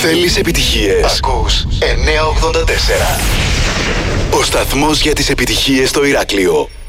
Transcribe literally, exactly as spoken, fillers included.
Θέλεις επιτυχίες? Ακούς εννιακόσια ογδόντα τέσσερα. Ο σταθμός για τις επιτυχίες στο Ηράκλειο.